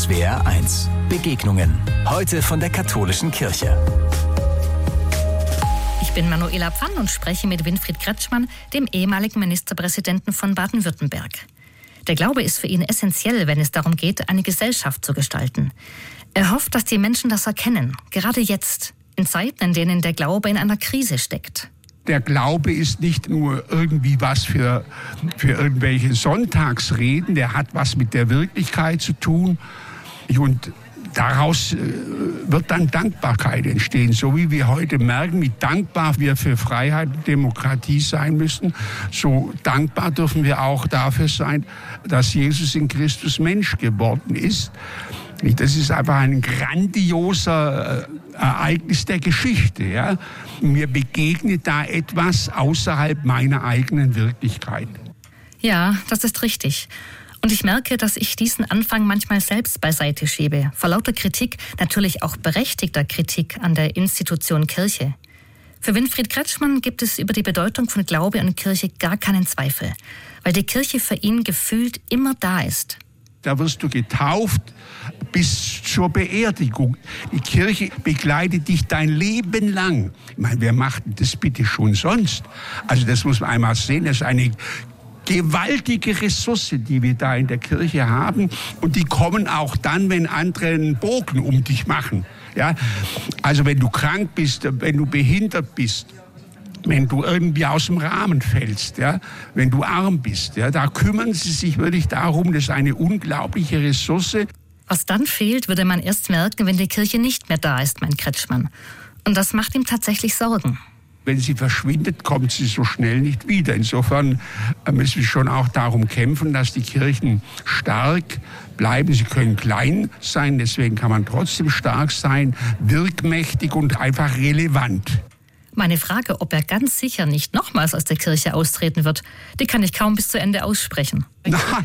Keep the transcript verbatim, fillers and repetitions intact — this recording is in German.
S W R eins. Begegnungen. Heute von der katholischen Kirche. Ich bin Manuela Pfann und spreche mit Winfried Kretschmann, dem ehemaligen Ministerpräsidenten von Baden-Württemberg. Der Glaube ist für ihn essentiell, wenn es darum geht, eine Gesellschaft zu gestalten. Er hofft, dass die Menschen das erkennen, gerade jetzt, in Zeiten, in denen der Glaube in einer Krise steckt. Der Glaube ist nicht nur irgendwie was für, für irgendwelche Sonntagsreden, der hat was mit der Wirklichkeit zu tun. Und daraus wird dann Dankbarkeit entstehen. So wie wir heute merken, wie dankbar wir für Freiheit und Demokratie sein müssen, so dankbar dürfen wir auch dafür sein, dass Jesus in Christus Mensch geworden ist. Das ist einfach ein grandioser Ereignis der Geschichte. Ja? Mir begegnet da etwas außerhalb meiner eigenen Wirklichkeit. Ja, das ist richtig. Und ich merke, dass ich diesen Anfang manchmal selbst beiseite schiebe. Vor lauter Kritik, natürlich auch berechtigter Kritik an der Institution Kirche. Für Winfried Kretschmann gibt es über die Bedeutung von Glaube und Kirche gar keinen Zweifel, weil die Kirche für ihn gefühlt immer da ist. Da wirst du getauft bis zur Beerdigung. Die Kirche begleitet dich dein Leben lang. Ich meine, wer macht das bitte schon sonst? Also das muss man einmal sehen, das ist eine gewaltige Ressource, die wir da in der Kirche haben. Und die kommen auch dann, wenn andere einen Bogen um dich machen. Ja? Also wenn du krank bist, wenn du behindert bist, wenn du irgendwie aus dem Rahmen fällst, ja, wenn du arm bist, ja, da kümmern sie sich wirklich darum, das ist eine unglaubliche Ressource. Was dann fehlt, würde man erst merken, wenn die Kirche nicht mehr da ist, meint Kretschmann. Und das macht ihm tatsächlich Sorgen. Wenn sie verschwindet, kommt sie so schnell nicht wieder. Insofern müssen wir schon auch darum kämpfen, dass die Kirchen stark bleiben. Sie können klein sein, deswegen kann man trotzdem stark sein, wirkmächtig und einfach relevant. Meine Frage, ob er ganz sicher nicht nochmals aus der Kirche austreten wird, die kann ich kaum bis zu Ende aussprechen. Nein.